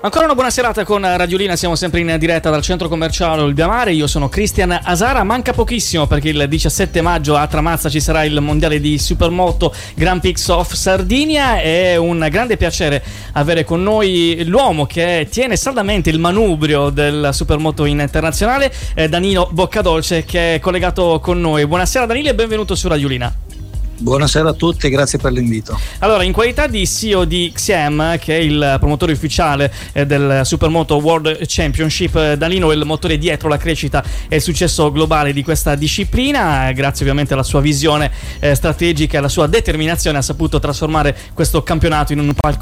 Ancora una buona serata con Radiolina, siamo sempre in diretta dal centro commerciale Olbiamare. Io sono Cristian Asara, manca pochissimo perché il 17 maggio a Tramazza ci sarà il mondiale di Supermoto Grand Prix of Sardinia. È un grande piacere avere con noi l'uomo che tiene saldamente il manubrio del Supermoto internazionale, Danilo Boccadolce, che è collegato con noi. Buonasera Danilo e benvenuto su Radiolina. Buonasera a tutti e grazie per l'invito. Allora, in qualità di CEO di XCM, che è il promotore ufficiale del Supermoto World Championship, Danilo è il motore dietro la crescita e il successo globale di questa disciplina. Grazie ovviamente alla sua visione strategica e alla sua determinazione ha saputo trasformare questo campionato in un palco